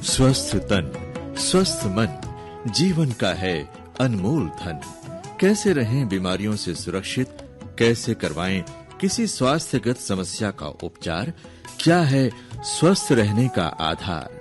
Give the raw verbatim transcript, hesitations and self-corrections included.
स्वस्थ तन, स्वस्थ मन जीवन का है अनमोल धन। कैसे रहें बीमारियों से सुरक्षित, कैसे करवाएं किसी स्वास्थ्यगत समस्या का उपचार, क्या है स्वस्थ रहने का आधार।